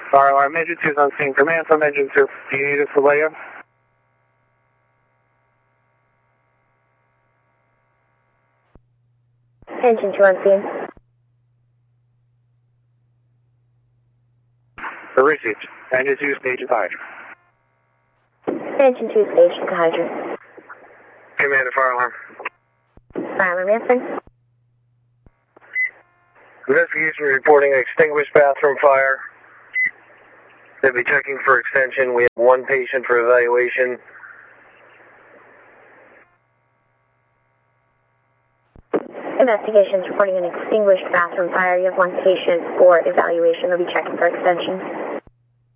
Fire alarm emergency is on scene. Command from engine 2. Do you need us to lay in? Engine 2 on scene. Received. Engine 2 station to hydrant. Engine 2 station to hydrant. Commander, fire alarm. Fire alarm answering. Investigation reporting extinguished bathroom fire. They'll be checking for extension. We have one patient for evaluation. Investigations reporting an extinguished bathroom fire. You have one patient for evaluation. They'll be checking for extension.